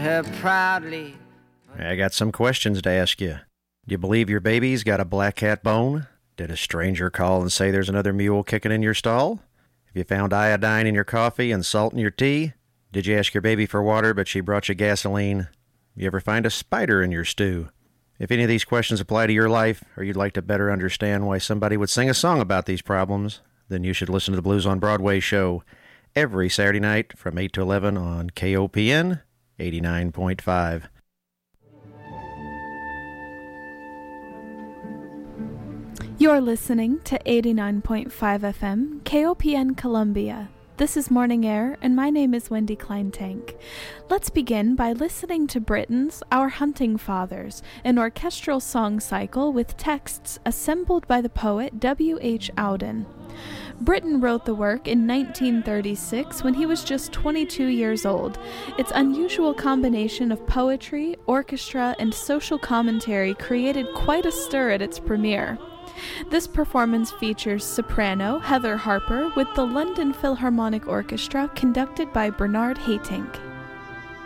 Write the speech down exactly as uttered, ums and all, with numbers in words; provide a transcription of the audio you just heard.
her proudly. I got some questions to ask you. Do you believe your baby's got a black cat bone? Did a stranger call and say there's another mule kicking in your stall? Have you found iodine in your coffee and salt in your tea? Did you ask your baby for water, but she brought you gasoline? You ever find a spider in your stew? If any of these questions apply to your life, or you'd like to better understand why somebody would sing a song about these problems, then you should listen to the Blues on Broadway show every Saturday night from eight to eleven on K O P N eighty-nine point five. You're listening to eighty-nine point five F M, K O P N Columbia. This is Morning Air, and my name is Wendy Kleintank. Let's begin by listening to Britten's Our Hunting Fathers, an orchestral song cycle with texts assembled by the poet W H Auden. Britten wrote the work in nineteen thirty-six when he was just twenty-two years old. Its unusual combination of poetry, orchestra, and social commentary created quite a stir at its premiere. This performance features soprano Heather Harper with the London Philharmonic Orchestra conducted by Bernard Haitink.